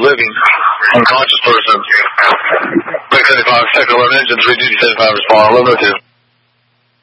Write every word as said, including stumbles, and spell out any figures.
living, unconscious person. Big seventy-five, second alert engine, three G seventy-five respond, eleven oh two.